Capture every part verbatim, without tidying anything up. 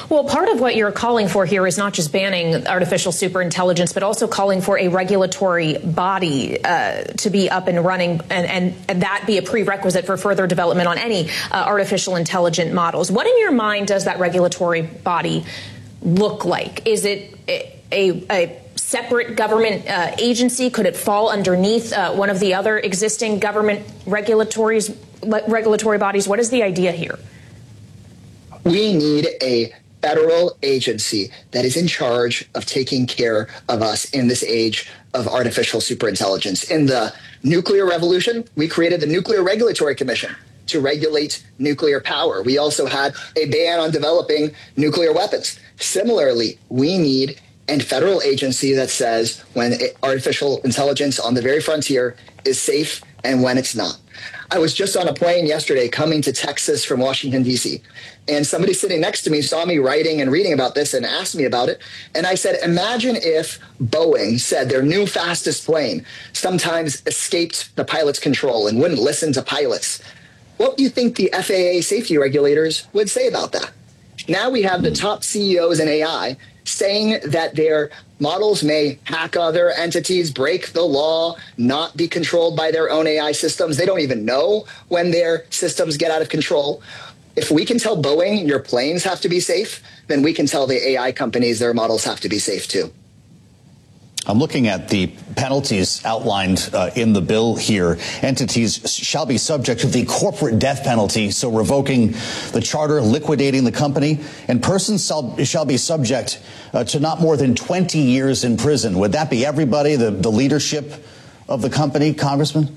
Well, part of what you're calling for here is not just banning artificial superintelligence, but also calling for a regulatory body uh, to be up and running, and, and, and that be a prerequisite for further development on any uh, artificial intelligent models. What in your mind does that regulatory body look like? Is it a, a, a separate government uh, agency? Could it fall underneath uh, one of the other existing government regulatories, regulatory bodies? What is the idea here? We need a federal agency that is in charge of taking care of us in this age of artificial superintelligence. In the nuclear revolution, we created the Nuclear Regulatory Commission to regulate nuclear power. We also had a ban on developing nuclear weapons. Similarly, we need a federal agency that says when artificial intelligence on the very frontier is safe and when it's not. I was just on a plane yesterday coming to Texas from Washington, D C, and somebody sitting next to me saw me writing and reading about this and asked me about it. And I said, imagine if Boeing said their new fastest plane sometimes escaped the pilot's control and wouldn't listen to pilots. What do you think the F A A safety regulators would say about that? Now we have the top C E Os in A I saying that their models may hack other entities, break the law, not be controlled by their own A I systems. They don't even know when their systems get out of control. If we can tell Boeing your planes have to be safe, then we can tell the A I companies their models have to be safe too. I'm looking at the penalties outlined uh, in the bill here. Entities shall be subject to the corporate death penalty, so revoking the charter, liquidating the company, and persons shall, shall be subject uh, to not more than twenty years in prison. Would that be everybody, the, the leadership of the company, Congressman?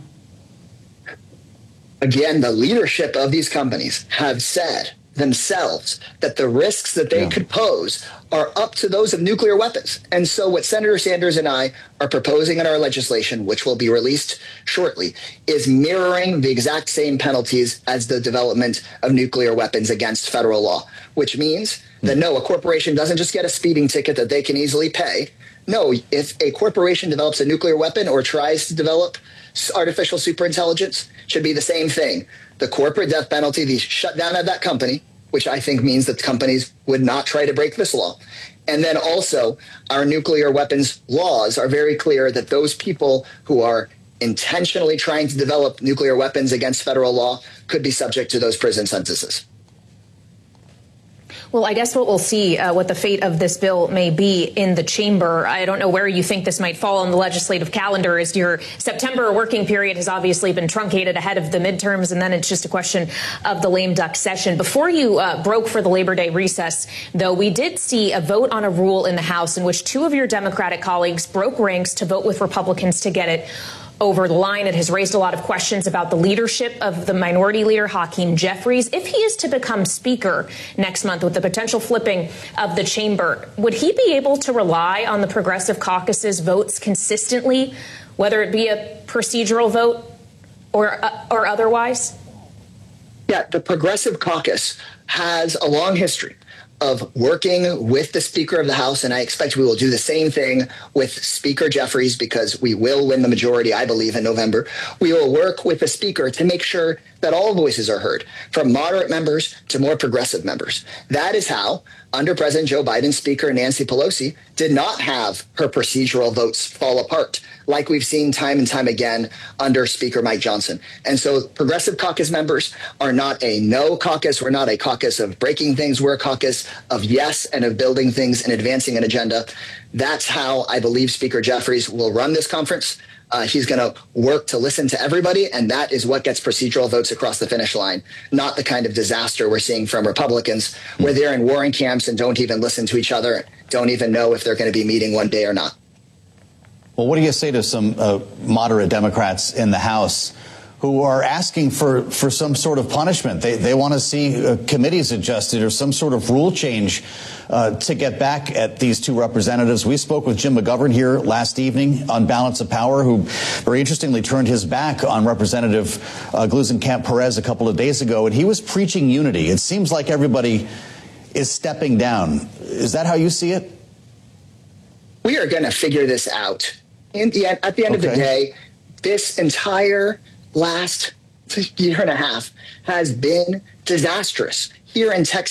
Again, the leadership of these companies have said themselves that the risks that they yeah. could pose are up to those of nuclear weapons. And so what Senator Sanders and I are proposing in our legislation, which will be released shortly, is mirroring the exact same penalties as the development of nuclear weapons against federal law, which means that no, a corporation doesn't just get a speeding ticket that they can easily pay. No, if a corporation develops a nuclear weapon or tries to develop artificial superintelligence, should be the same thing. The corporate death penalty, the shutdown of that company, which I think means that companies would not try to break this law. And then also our nuclear weapons laws are very clear that those people who are intentionally trying to develop nuclear weapons against federal law could be subject to those prison sentences. Well, I guess what we'll see, uh, what the fate of this bill may be in the chamber. I don't know where you think this might fall on the legislative calendar, as your September working period has obviously been truncated ahead of the midterms, and then it's just a question of the lame duck session. Before you uh, broke for the Labor Day recess, though, we did see a vote on a rule in the House in which two of your Democratic colleagues broke ranks to vote with Republicans to get it over the line. It has raised a lot of questions about the leadership of the minority leader, Hakeem Jeffries. If he is to become speaker next month with the potential flipping of the chamber, would he be able to rely on the Progressive Caucus's votes consistently, whether it be a procedural vote or, uh, or otherwise? Yeah, the Progressive Caucus has a long history of working with the Speaker of the House, and I expect we will do the same thing with Speaker Jeffries, because we will win the majority, I believe, in November. We will work with the Speaker to make sure that all voices are heard, from moderate members to more progressive members. That is how, under President Joe Biden, Speaker Nancy Pelosi did not have her procedural votes fall apart, like we've seen time and time again under Speaker Mike Johnson. And so Progressive Caucus members are not a no caucus. We're not a caucus of breaking things. We're a caucus of yes and of building things and advancing an agenda. That's how I believe Speaker Jeffries will run this conference. Uh, he's going to work to listen to everybody, and that is what gets procedural votes across the finish line, not the kind of disaster we're seeing from Republicans, where they're in warring camps and don't even listen to each other, don't even know if they're going to be meeting one day or not. Well, what do you say to some uh, moderate Democrats in the House who are asking for, for some sort of punishment? They, they want to see uh, committees adjusted or some sort of rule change uh, to get back at these two representatives. We spoke with Jim McGovern here last evening on Balance of Power, who very interestingly turned his back on Representative uh, Gluesenkamp-Perez a couple of days ago, and he was preaching unity. It seems like everybody is stepping down. Is that how you see it? We are going to figure this out. In the, at the end okay. of the day, this entire last year and a half has been disastrous here in Texas.